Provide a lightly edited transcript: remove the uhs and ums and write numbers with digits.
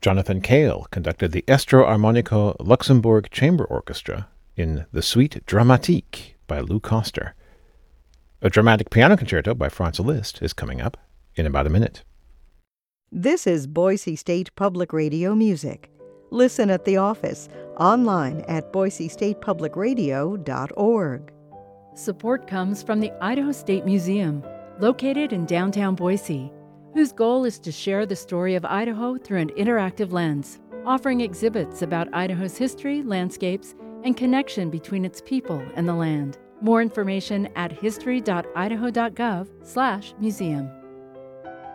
Jonathan Cale conducted the Estro Armonico Luxembourg Chamber Orchestra in The Suite Dramatique by Lou Koster. A dramatic piano concerto by Franz Liszt is coming up in about a minute. This is Boise State Public Radio music. Listen at the office, online at boisestatepublicradio.org. Support comes from the Idaho State Museum, located in downtown Boise, whose goal is to share the story of Idaho through an interactive lens, offering exhibits about Idaho's history, landscapes, and connection between its people and the land. More information at history.idaho.gov/museum.